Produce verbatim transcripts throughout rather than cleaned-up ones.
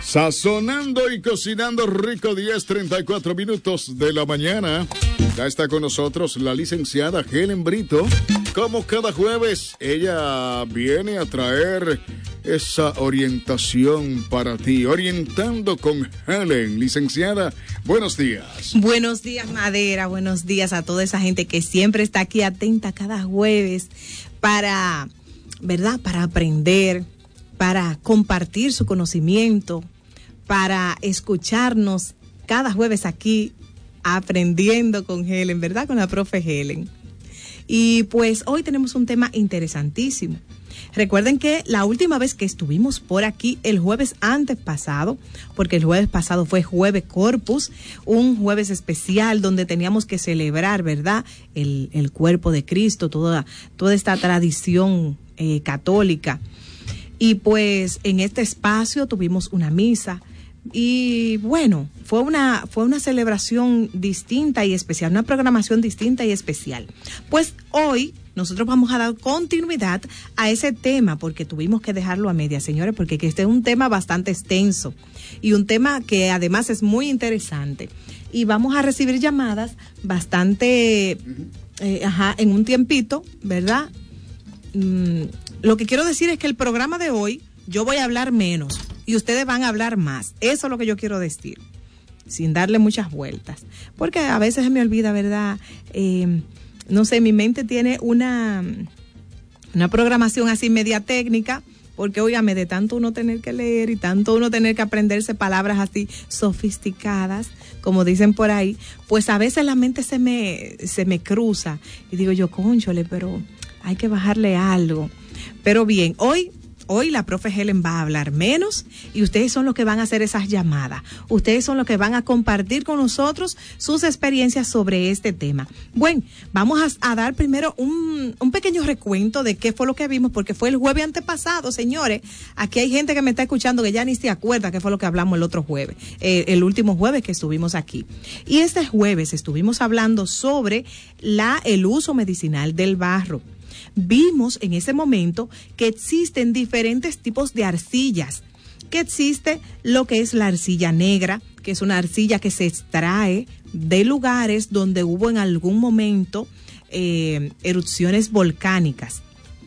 Sazonando y cocinando rico, diez treinta y cuatro minutos de la mañana. Ya está con nosotros la licenciada Helen Brito. Como cada jueves, ella viene a traer esa orientación para ti. Orientando con Helen. Licenciada, buenos días. Buenos días, Madera. Buenos días a toda esa gente que siempre está aquí atenta cada jueves para, ¿verdad? Para aprender, para compartir su conocimiento, para escucharnos cada jueves aquí aprendiendo con Helen, ¿verdad? Con la profe Helen. Y pues hoy tenemos un tema interesantísimo. Recuerden que la última vez que estuvimos por aquí, el jueves antes pasado, porque el jueves pasado fue Jueves Corpus, un jueves especial donde teníamos que celebrar, ¿verdad? El, el cuerpo de Cristo, toda, toda esta tradición eh, católica. Y pues en este espacio tuvimos una misa. Y bueno, fue una fue una celebración distinta y especial, una programación distinta y especial. Pues hoy nosotros vamos a dar continuidad a ese tema porque tuvimos que dejarlo a media, señores, porque este es un tema bastante extenso y un tema que además es muy interesante. Y vamos a recibir llamadas bastante, eh, ajá, en un tiempito, ¿verdad? Mm, lo que quiero decir es que el programa de hoy yo voy a hablar menos y ustedes van a hablar más. Eso es lo que yo quiero decir, sin darle muchas vueltas. Porque a veces se me olvida, ¿verdad? Eh, no sé, mi mente tiene una, una programación así media técnica, porque, óigame, de tanto uno tener que leer y tanto uno tener que aprenderse palabras así sofisticadas, como dicen por ahí, pues a veces la mente se me, se me cruza y digo yo, cónchole, pero hay que bajarle algo. Pero bien, hoy... Hoy la profe Helen va a hablar menos y ustedes son los que van a hacer esas llamadas. Ustedes son los que van a compartir con nosotros sus experiencias sobre este tema. Bueno, vamos a, a dar primero un, un pequeño recuento de qué fue lo que vimos, porque fue el jueves antepasado, señores. Aquí hay gente que me está escuchando que ya ni se acuerda qué fue lo que hablamos el otro jueves, eh, el último jueves que estuvimos aquí. Y este jueves estuvimos hablando sobre la, el uso medicinal del barro. Vimos en ese momento que existen diferentes tipos de arcillas, que existe lo que es la arcilla negra, que es una arcilla que se extrae de lugares donde hubo en algún momento eh, erupciones volcánicas.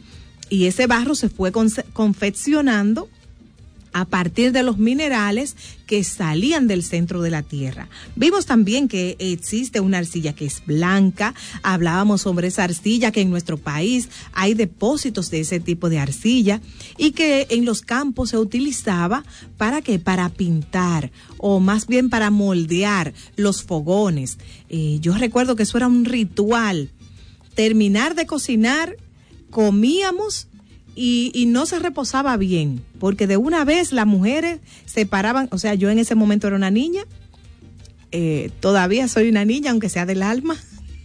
Y ese barro se fue conce- confeccionando a partir de los minerales que salían del centro de la tierra. Vimos también que existe una arcilla que es blanca. Hablábamos sobre esa arcilla, que en nuestro país hay depósitos de ese tipo de arcilla y que en los campos se utilizaba para que para pintar o más bien para moldear los fogones. Eh, yo recuerdo que eso era un ritual. Terminar de cocinar, comíamos Y, y no se reposaba bien, porque de una vez las mujeres se paraban, o sea, yo en ese momento era una niña, eh, todavía soy una niña, aunque sea del alma,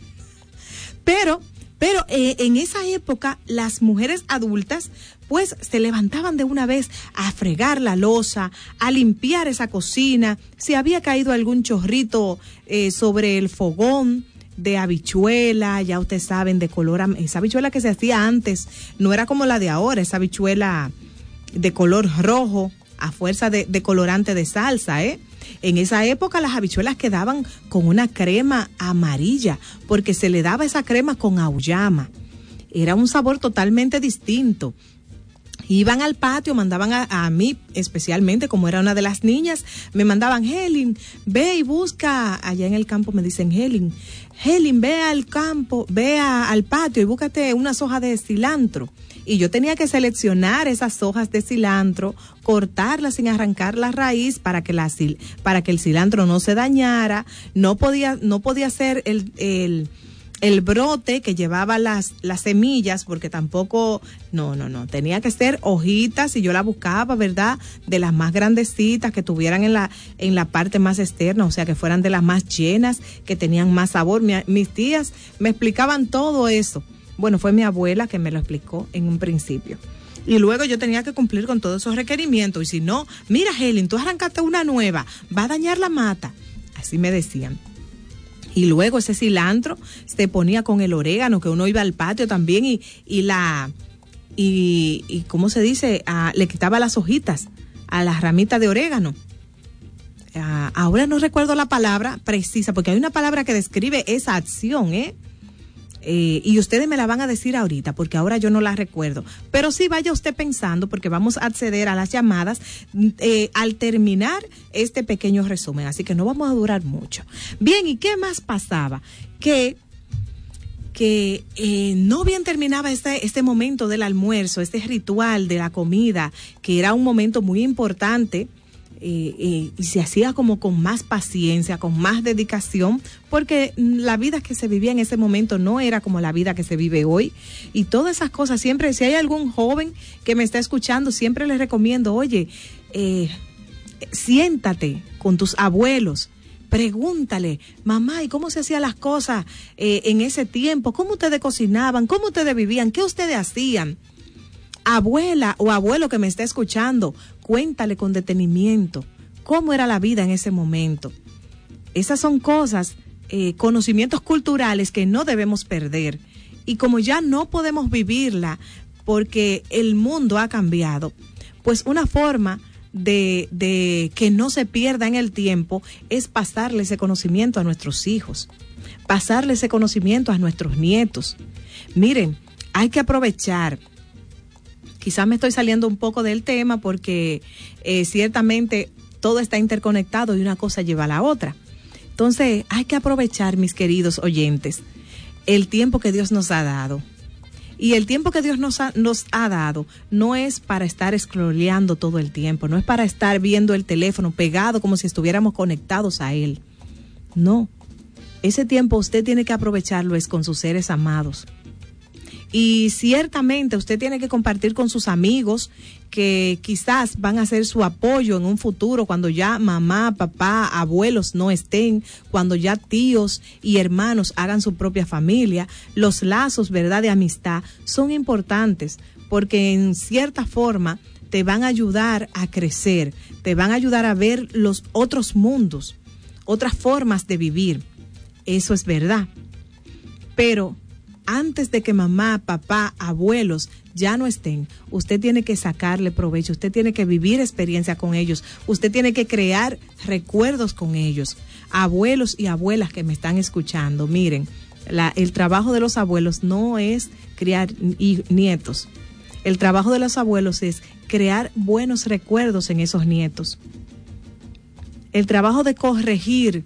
pero, pero eh, en esa época las mujeres adultas pues se levantaban de una vez a fregar la loza, a limpiar esa cocina, si había caído algún chorrito eh, sobre el fogón de habichuela, ya ustedes saben, de color, esa habichuela que se hacía antes, no era como la de ahora, esa habichuela de color rojo, a fuerza de, de colorante de salsa, ¿eh? En esa época las habichuelas quedaban con una crema amarilla, porque se le daba esa crema con auyama, era un sabor totalmente distinto. Iban al patio, mandaban a, a mí especialmente, como era una de las niñas, me mandaban, Helen, ve y busca, allá en el campo me dicen, Helen, Helen, ve al campo, ve a, al patio y búscate unas hojas de cilantro. Y yo tenía que seleccionar esas hojas de cilantro, cortarlas sin arrancar la raíz para que la para que el cilantro no se dañara, no podía, no podía ser el, el el brote que llevaba las, las semillas, porque tampoco, no, no, no, tenía que ser hojitas y yo la buscaba, ¿verdad? De las más grandecitas, que tuvieran en la, en la parte más externa, o sea, que fueran de las más llenas, que tenían más sabor. Mi, mis tías me explicaban todo eso. Bueno, fue mi abuela que me lo explicó en un principio. Y luego yo tenía que cumplir con todos esos requerimientos. Y si no, mira, Helen, tú arrancaste una nueva, va a dañar la mata. Así me decían. Y luego ese cilantro se ponía con el orégano, que uno iba al patio también y, y la, y, y ¿cómo se dice? Ah, le quitaba las hojitas a las ramitas de orégano Uh, ahora no recuerdo la palabra precisa, porque hay una palabra que describe esa acción, ¿eh? Eh, y ustedes me la van a decir ahorita, porque ahora yo no la recuerdo. Pero sí vaya usted pensando, porque vamos a acceder a las llamadas eh, al terminar este pequeño resumen, así que no vamos a durar mucho. Bien, ¿y qué más pasaba? Que que eh, no bien terminaba este, este momento del almuerzo, este ritual de la comida, que era un momento muy importante. Eh, eh, y se hacía como con más paciencia, con más dedicación, porque la vida que se vivía en ese momento no era como la vida que se vive hoy, y todas esas cosas. Siempre, si hay algún joven que me está escuchando, siempre les recomiendo, oye, eh, siéntate con tus abuelos, pregúntale, mamá, ¿y cómo se hacían las cosas eh, en ese tiempo? ¿Cómo ustedes cocinaban? ¿Cómo ustedes vivían? ¿Qué ustedes hacían? Abuela o abuelo que me está escuchando, cuéntale con detenimiento cómo era la vida en ese momento. Esas son cosas, eh, conocimientos culturales que no debemos perder. Y como ya no podemos vivirla porque el mundo ha cambiado, pues una forma de, de que no se pierda en el tiempo es pasarle ese conocimiento a nuestros hijos, pasarle ese conocimiento a nuestros nietos. Miren, hay que aprovechar. Quizás me estoy saliendo un poco del tema porque eh, ciertamente todo está interconectado y una cosa lleva a la otra. Entonces hay que aprovechar, mis queridos oyentes, el tiempo que Dios nos ha dado. Y el tiempo que Dios nos ha, nos ha dado no es para estar scrolleando todo el tiempo, no es para estar viendo el teléfono pegado como si estuviéramos conectados a él. No, ese tiempo usted tiene que aprovecharlo es con sus seres amados. Y ciertamente usted tiene que compartir con sus amigos que quizás van a ser su apoyo en un futuro cuando ya mamá, papá, abuelos no estén, cuando ya tíos y hermanos hagan su propia familia. Los lazos, ¿verdad?, de amistad son importantes porque en cierta forma te van a ayudar a crecer, te van a ayudar a ver los otros mundos, otras formas de vivir. Eso es verdad. Pero antes de que mamá, papá, abuelos ya no estén, usted tiene que sacarle provecho, usted tiene que vivir experiencia con ellos, usted tiene que crear recuerdos con ellos. Abuelos y abuelas que me están escuchando, miren, la, el trabajo de los abuelos no es criar y, nietos. El trabajo de los abuelos es crear buenos recuerdos en esos nietos. El trabajo de corregir,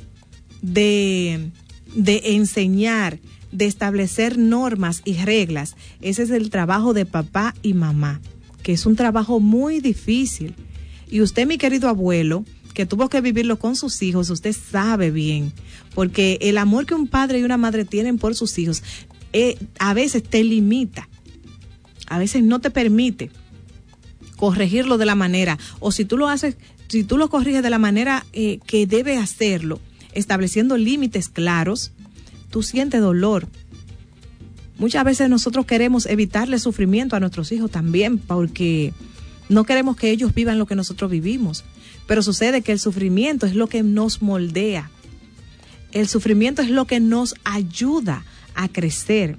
de, de enseñar, de establecer normas y reglas, ese es el trabajo de papá y mamá, que es un trabajo muy difícil. Y usted, mi querido abuelo, que tuvo que vivirlo con sus hijos, usted sabe bien, porque el amor que un padre y una madre tienen por sus hijos eh, a veces te limita, a veces no te permite corregirlo de la manera, o si tú lo haces, si tú lo corriges de la manera eh, que debe hacerlo, estableciendo límites claros, tú sientes dolor. Muchas veces nosotros queremos evitarle sufrimiento a nuestros hijos también porque no queremos que ellos vivan lo que nosotros vivimos. Pero sucede que el sufrimiento es lo que nos moldea. El sufrimiento es lo que nos ayuda a crecer.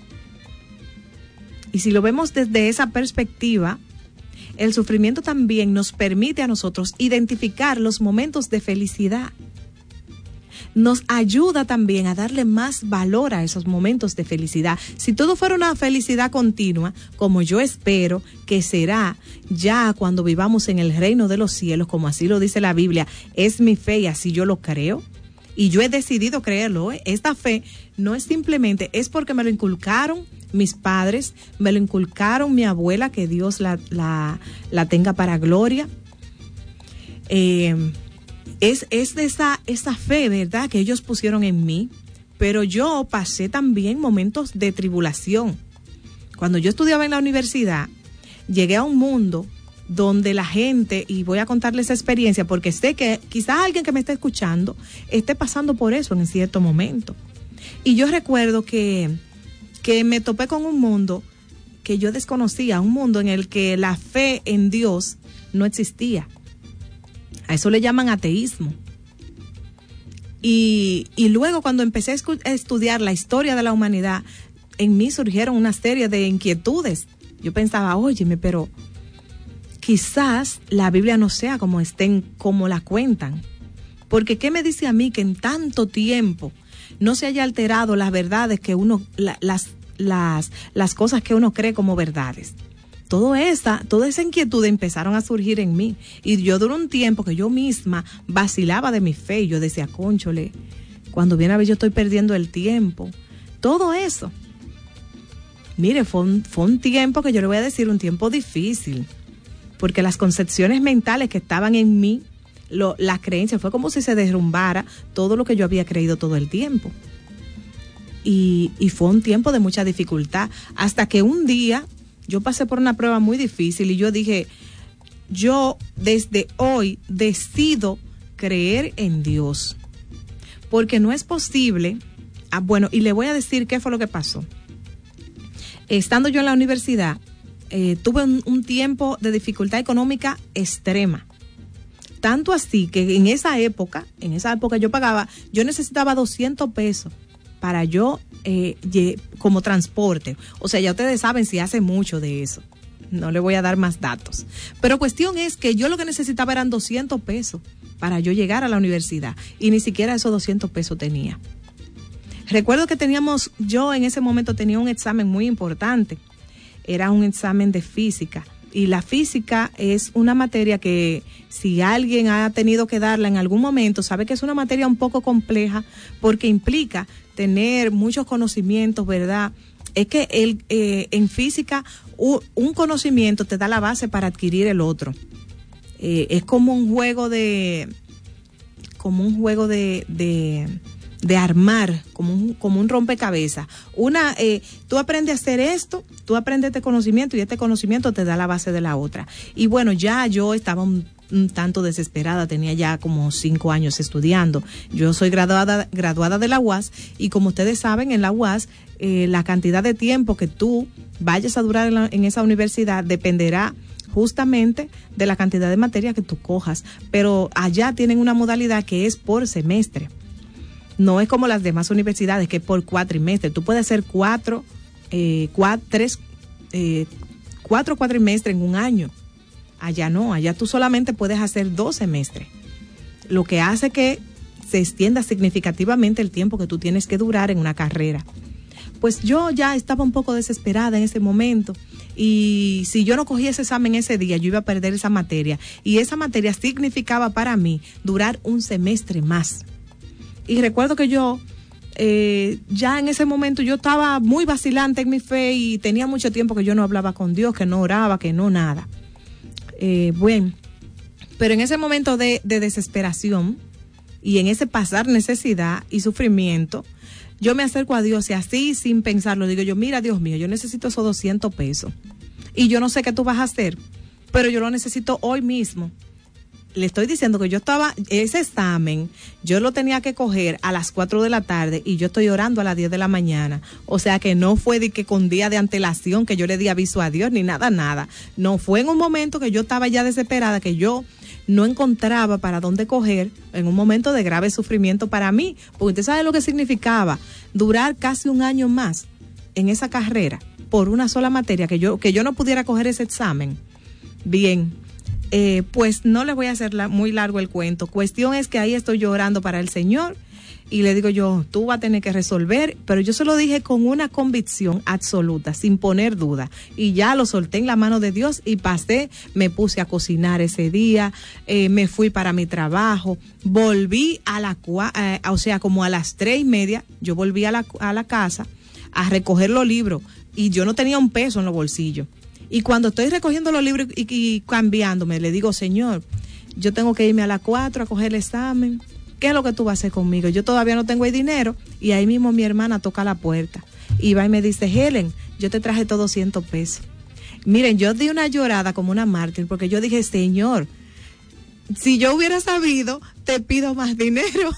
Y si lo vemos desde esa perspectiva, el sufrimiento también nos permite a nosotros identificar los momentos de felicidad. Nos ayuda también a darle más valor a esos momentos de felicidad. Si todo fuera una felicidad continua, como yo espero que será ya cuando vivamos en el reino de los cielos, como así lo dice la Biblia, es mi fe y así yo lo creo. Y yo he decidido creerlo, ¿eh? Esta fe no es simplemente, es porque me lo inculcaron mis padres, me lo inculcaron mi abuela, que Dios la, la, la tenga para gloria. Eh... Es, es de esa, esa fe, ¿verdad?, que ellos pusieron en mí, pero yo pasé también momentos de tribulación. Cuando yo estudiaba en la universidad, llegué a un mundo donde la gente, y voy a contarles esa experiencia porque sé que quizás alguien que me está escuchando esté pasando por eso en cierto momento. Y yo recuerdo que, que me topé con un mundo que yo desconocía, un mundo en el que la fe en Dios no existía. A eso le llaman ateísmo. Y, y luego cuando empecé a, escu- a estudiar la historia de la humanidad, en mí surgieron una serie de inquietudes. Yo pensaba, óyeme, pero quizás la Biblia no sea como estén, como la cuentan. Porque ¿qué me dice a mí que en tanto tiempo no se haya alterado las verdades que uno, la, las, las, las cosas que uno cree como verdades? Todo esa, toda esa inquietud empezaron a surgir en mí. Y yo duré un tiempo que yo misma vacilaba de mi fe. Y yo decía, cónchole, cuando viene a ver yo estoy perdiendo el tiempo. Todo eso. Mire, fue un, fue un tiempo que yo le voy a decir, un tiempo difícil. Porque las concepciones mentales que estaban en mí, lo, las creencias, fue como si se derrumbara todo lo que yo había creído todo el tiempo. Y, y fue un tiempo de mucha dificultad. Hasta que un día yo pasé por una prueba muy difícil y yo dije, yo desde hoy decido creer en Dios. Porque no es posible, ah, bueno, y le voy a decir qué fue lo que pasó. Estando yo en la universidad, eh, tuve un, un tiempo de dificultad económica extrema. Tanto así que en esa época, en esa época yo pagaba, yo necesitaba doscientos pesos para yo, eh, como transporte. O sea, ya ustedes saben si hace mucho de eso. No le voy a dar más datos. Pero cuestión es que yo lo que necesitaba eran doscientos pesos para yo llegar a la universidad. Y ni siquiera esos doscientos pesos tenía. Recuerdo que teníamos, yo en ese momento tenía un examen muy importante. Era un examen de física. Y la física es una materia que si alguien ha tenido que darla en algún momento, sabe que es una materia un poco compleja porque implica tener muchos conocimientos, ¿verdad? Es que el, eh, en física un, un conocimiento te da la base para adquirir el otro. Eh, es como un juego de, como un juego de, de, de armar, como un, como un rompecabezas. Una, eh, tú aprendes a hacer esto, tú aprendes este conocimiento y este conocimiento te da la base de la otra. Y bueno, ya yo estaba un, un tanto desesperada, tenía ya como cinco años estudiando. Yo soy graduada, graduada de la U A S y como ustedes saben, en la U A S eh, la cantidad de tiempo que tú vayas a durar en, la, en esa universidad dependerá justamente de la cantidad de materias que tú cojas. Pero allá tienen una modalidad que es por semestre. No es como las demás universidades que es por cuatrimestre. Tú puedes hacer cuatro, eh, cuatro, tres, eh, cuatro cuatrimestres en un año. Allá no, allá tú solamente puedes hacer dos semestres. Lo que hace que se extienda significativamente el tiempo que tú tienes que durar en una carrera. Pues yo ya estaba un poco desesperada en ese momento. Y si yo no cogía ese examen ese día, yo iba a perder esa materia. Y esa materia significaba para mí durar un semestre más. Y recuerdo que yo, eh, ya en ese momento yo estaba muy vacilante en mi fe y tenía mucho tiempo que yo no hablaba con Dios, que no oraba, que no nada. Eh, bueno, pero en ese momento de, de desesperación y en ese pasar necesidad y sufrimiento, yo me acerco a Dios y así sin pensarlo digo yo, mira Dios mío, yo necesito esos doscientos pesos y yo no sé qué tú vas a hacer, pero yo lo necesito hoy mismo. Le estoy diciendo que yo estaba, ese examen, yo lo tenía que coger a las cuatro de la tarde y yo estoy orando a las diez de la mañana. O sea que no fue de que con día de antelación que yo le di aviso a Dios ni nada, nada. No, fue en un momento que yo estaba ya desesperada, que yo no encontraba para dónde coger, en un momento de grave sufrimiento para mí. Porque usted sabe lo que significaba durar casi un año más en esa carrera por una sola materia, que yo, que yo no pudiera coger ese examen. Bien. Eh, pues no les voy a hacer la, muy largo el cuento. Cuestión es que ahí estoy llorando para el Señor y le digo yo, tú vas a tener que resolver, pero yo se lo dije con una convicción absoluta, sin poner duda, y ya lo solté en la mano de Dios y pasé, me puse a cocinar ese día, eh, me fui para mi trabajo, volví a la, eh, o sea, como a las tres y media, yo volví a la, a la casa a recoger los libros y yo no tenía un peso en los bolsillos. Y cuando estoy recogiendo los libros y, y cambiándome, le digo, Señor, yo tengo que irme a las cuatro a coger el examen. ¿Qué es lo que tú vas a hacer conmigo? Yo todavía no tengo el dinero. Y ahí mismo mi hermana toca la puerta. Y va y me dice, Helen, yo te traje todos doscientos pesos. Miren, yo di una llorada como una mártir porque yo dije, Señor, si yo hubiera sabido, te pido más dinero.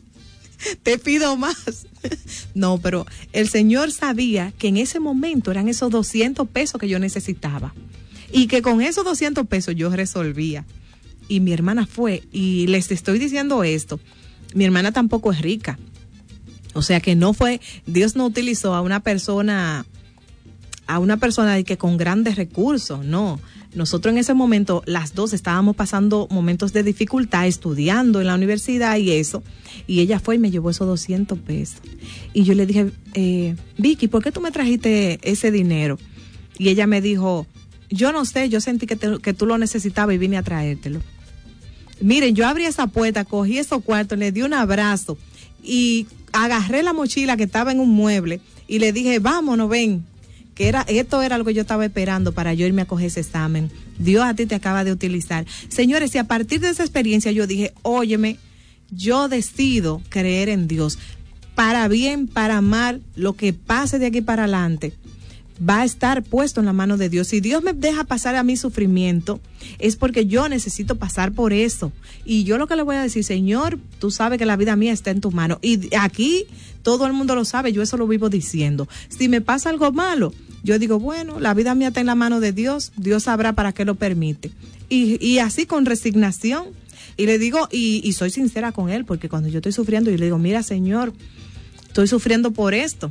Te pido más. No, pero el Señor sabía que en ese momento eran esos doscientos pesos que yo necesitaba y que con esos doscientos pesos yo resolvía. Y mi hermana fue, y les estoy diciendo esto, mi hermana tampoco es rica. O sea que no fue, Dios no utilizó a una persona, a una persona de que con grandes recursos, no. Nosotros en ese momento, las dos estábamos pasando momentos de dificultad, estudiando en la universidad y eso, y ella fue y me llevó esos doscientos pesos. Y yo le dije, eh, Vicky, ¿por qué tú me trajiste ese dinero? Y ella me dijo, yo no sé, yo sentí que, te, que tú lo necesitabas y vine a traértelo. Miren, yo abrí esa puerta, cogí esos cuartos, le di un abrazo y agarré la mochila que estaba en un mueble y le dije, vámonos, ven, que era, esto era lo que yo estaba esperando para yo irme a coger ese examen. Dios a ti te acaba de utilizar. Señores, y a partir de esa experiencia yo dije, óyeme, yo decido creer en Dios. Para bien, para mal, lo que pase de aquí para adelante va a estar puesto en la mano de Dios. Si Dios me deja pasar a mi sufrimiento, es porque yo necesito pasar por eso. Y yo lo que le voy a decir, Señor, tú sabes que la vida mía está en tus manos. Y aquí todo el mundo lo sabe, yo eso lo vivo diciendo. Si me pasa algo malo, yo digo, bueno, la vida mía está en la mano de Dios, Dios sabrá para qué lo permite. Y, y así con resignación, y le digo, y, y soy sincera con Él, porque cuando yo estoy sufriendo, yo le digo, mira, Señor, estoy sufriendo por esto.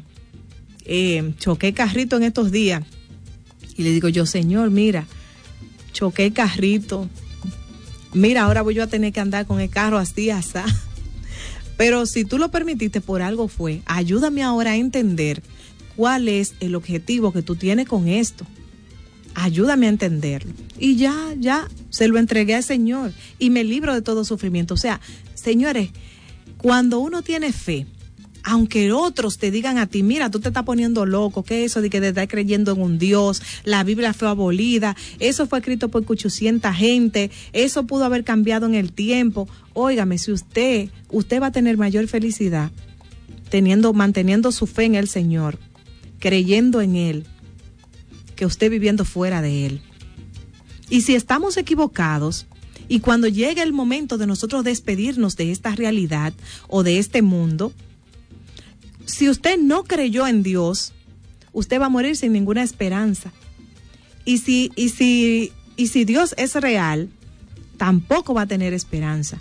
Eh, choqué carrito en estos días y le digo yo, Señor, mira, choqué carrito, mira, ahora voy yo a tener que andar con el carro así, así, pero si tú lo permitiste, por algo fue. Ayúdame ahora a entender cuál es el objetivo que tú tienes con esto, ayúdame a entenderlo, y ya, ya, se lo entregué al Señor y me libro de todo sufrimiento. O sea, señores, cuando uno tiene fe, aunque otros te digan a ti, mira, tú te estás poniendo loco, ¿qué es eso de que te estás creyendo en un Dios? La Biblia fue abolida, eso fue escrito por ochocientas gente, eso pudo haber cambiado en el tiempo. Óigame, si usted, usted va a tener mayor felicidad teniendo, manteniendo su fe en el Señor, creyendo en Él, que usted viviendo fuera de Él. Y si estamos equivocados, y cuando llegue el momento de nosotros despedirnos de esta realidad o de este mundo, si usted no creyó en Dios, usted va a morir sin ninguna esperanza. Y si, y si, y si Dios es real, tampoco va a tener esperanza.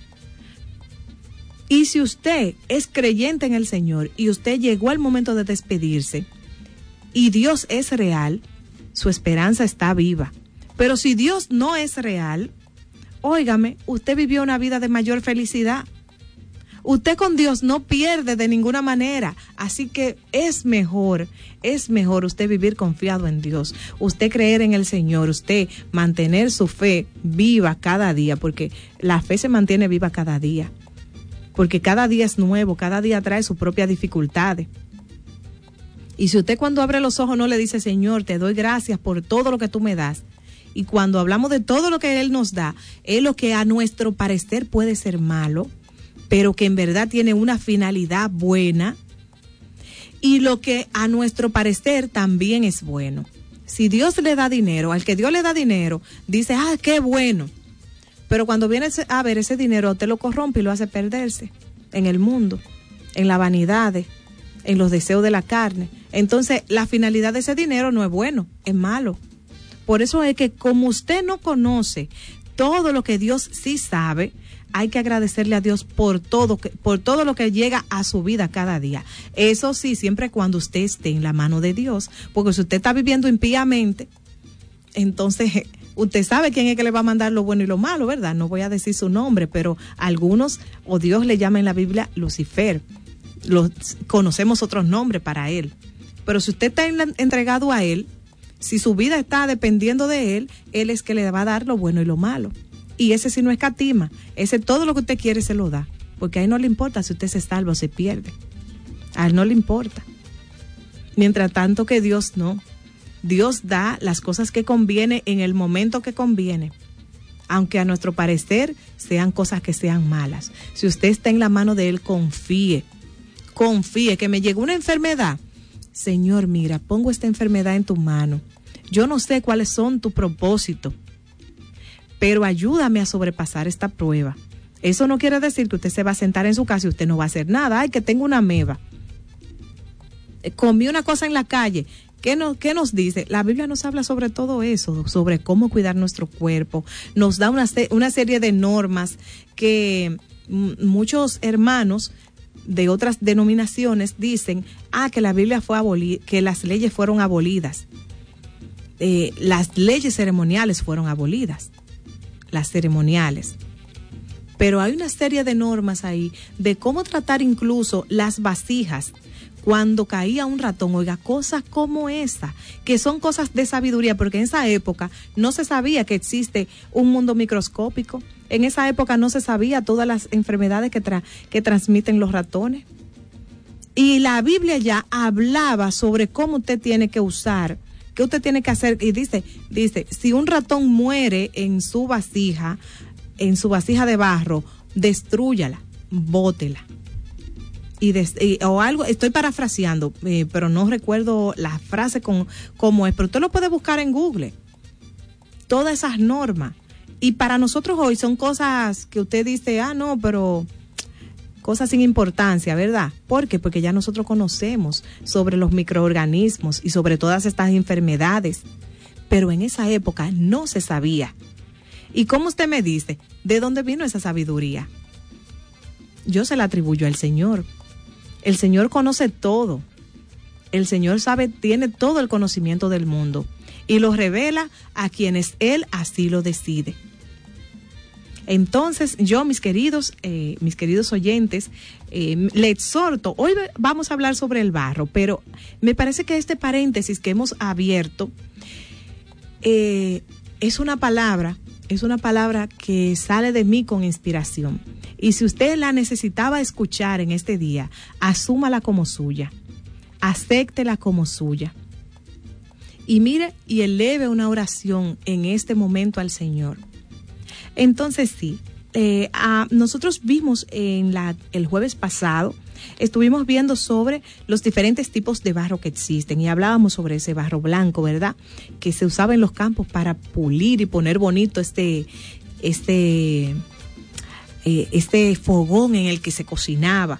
Y si usted es creyente en el Señor y usted llegó al momento de despedirse y Dios es real, su esperanza está viva. Pero si Dios no es real, óigame, usted vivió una vida de mayor felicidad. Usted con Dios no pierde de ninguna manera, así que es mejor, es mejor usted vivir confiado en Dios, usted creer en el Señor, usted mantener su fe viva cada día, porque la fe se mantiene viva cada día, porque cada día es nuevo, cada día trae sus propias dificultades. Y si usted cuando abre los ojos no le dice, Señor, te doy gracias por todo lo que tú me das, y cuando hablamos de todo lo que Él nos da, es lo que a nuestro parecer puede ser malo, pero que en verdad tiene una finalidad buena, y lo que a nuestro parecer también es bueno. Si Dios le da dinero, al que Dios le da dinero, dice, ah, qué bueno, pero cuando viene a ver ese dinero, te lo corrompe y lo hace perderse en el mundo, en las vanidades, en los deseos de la carne. Entonces, la finalidad de ese dinero no es bueno, es malo. Por eso es que como usted no conoce todo lo que Dios sí sabe, hay que agradecerle a Dios por todo, por todo lo que llega a su vida cada día. Eso sí, siempre cuando usted esté en la mano de Dios, porque si usted está viviendo impíamente, entonces usted sabe quién es que le va a mandar lo bueno y lo malo, ¿verdad? No voy a decir su nombre, pero algunos, o Dios le llama en la Biblia Lucifer. Los, conocemos otros nombres para él. Pero si usted está en la, entregado a él, si su vida está dependiendo de él, él es que le va a dar lo bueno y lo malo. Y ese sí no escatima, ese todo lo que usted quiere se lo da, porque a él no le importa si usted se salva o se pierde, a él no le importa. Mientras tanto que Dios no, Dios da las cosas que conviene en el momento que conviene, aunque a nuestro parecer sean cosas que sean malas. Si usted está en la mano de Él, confíe, confíe que me llegó una enfermedad. Señor, mira, pongo esta enfermedad en tu mano. Yo no sé cuáles son tus propósitos, pero ayúdame a sobrepasar esta prueba. Eso no quiere decir que usted se va a sentar en su casa y usted no va a hacer nada. Ay, que tengo una ameba. Comí una cosa en la calle. ¿Qué nos, qué nos dice? La Biblia nos habla sobre todo eso, sobre cómo cuidar nuestro cuerpo. Nos da una, una serie de normas que m- muchos hermanos de otras denominaciones dicen, ah, que la Biblia fue abolida, que las leyes fueron abolidas. eh, las leyes ceremoniales fueron abolidas, las ceremoniales. Pero hay una serie de normas ahí de cómo tratar incluso las vasijas cuando caía un ratón. Oiga, cosas como esa, que son cosas de sabiduría, porque en esa época no se sabía que existe un mundo microscópico. En esa época no se sabía todas las enfermedades que, tra- que transmiten los ratones. Y la Biblia ya hablaba sobre cómo usted tiene que usar, qué usted tiene que hacer. Y dice, dice, si un ratón muere en su vasija, en su vasija de barro, destrúyala, bótela. Y, des, y o algo, estoy parafraseando, eh, pero no recuerdo la frase con cómo es, pero usted lo puede buscar en Google. Todas esas normas. Y para nosotros hoy son cosas que usted dice, ah, no, pero cosas sin importancia, ¿verdad? ¿Por qué? Porque ya nosotros conocemos sobre los microorganismos y sobre todas estas enfermedades. Pero en esa época no se sabía. ¿Y cómo usted me dice? ¿De dónde vino esa sabiduría? Yo se la atribuyo al Señor. El Señor conoce todo. El Señor sabe, tiene todo el conocimiento del mundo y lo revela a quienes Él así lo decide. Entonces, yo, mis queridos, eh, mis queridos oyentes, eh, le exhorto, hoy vamos a hablar sobre el barro, pero me parece que este paréntesis que hemos abierto eh, es una palabra Es una palabra que sale de mí con inspiración. Y si usted la necesitaba escuchar en este día, asúmala como suya. Acéptela como suya. Y mire y eleve una oración en este momento al Señor. Entonces sí, eh, a, nosotros vimos en la, el jueves pasado, estuvimos viendo sobre los diferentes tipos de barro que existen y hablábamos sobre ese barro blanco, ¿verdad? Que se usaba en los campos para pulir y poner bonito este, este, eh, este fogón en el que se cocinaba.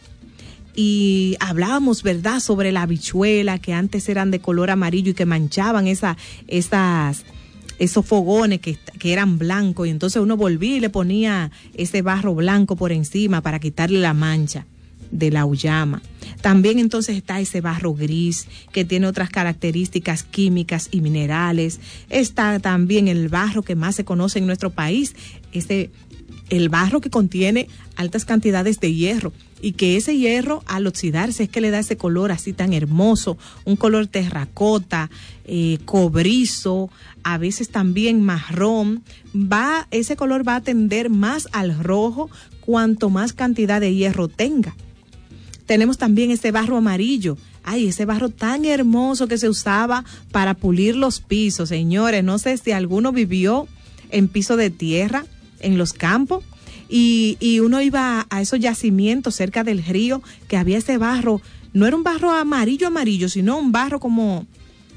Y hablábamos, ¿verdad?, sobre la habichuela, que antes eran de color amarillo y que manchaban esa, esas, esos fogones que, que eran blancos, y entonces uno volvía y le ponía ese barro blanco por encima para quitarle la mancha de la uyama. También entonces está ese barro gris que tiene otras características químicas y minerales. Está también el barro que más se conoce en nuestro país, ese, el barro que contiene altas cantidades de hierro, y que ese hierro al oxidarse es que le da ese color así tan hermoso, un color terracota, eh, cobrizo, a veces también marrón. Va, ese color va a tender más al rojo cuanto más cantidad de hierro tenga. Tenemos también ese barro amarillo. Ay, ese barro tan hermoso que se usaba para pulir los pisos, señores. No sé si alguno vivió en piso de tierra, en los campos, y, y uno iba a esos yacimientos cerca del río, que había ese barro. No era un barro amarillo, amarillo, sino un barro como,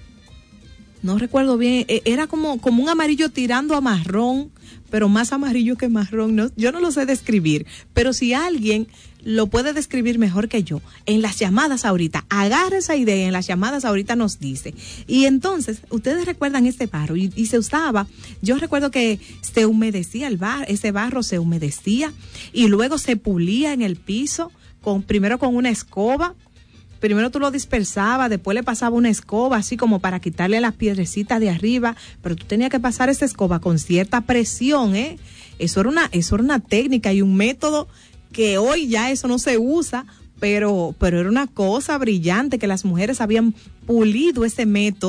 no recuerdo bien, era como, como un amarillo tirando a marrón, pero más amarillo que marrón. No, yo no lo sé describir, pero si alguien lo puede describir mejor que yo, en las llamadas ahorita, agarra esa idea, en las llamadas ahorita nos dice. Y entonces, ustedes recuerdan ese barro, y, y se usaba, yo recuerdo que se humedecía el barro, ese barro se humedecía, y luego se pulía en el piso, con primero con una escoba. Primero tú lo dispersabas, después le pasaba una escoba así como para quitarle las piedrecitas de arriba, pero tú tenías que pasar esa escoba con cierta presión, ¿eh? Eso era una, eso era una técnica y un método que hoy ya eso no se usa, pero, pero era una cosa brillante, que las mujeres habían pulido ese método